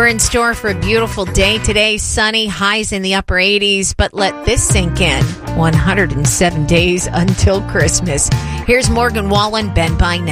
in store for a beautiful day today. Sunny, highs in the upper 80s, but let this sink in. 107 days until Christmas. Here's Morgan Wallen, Ben by Now.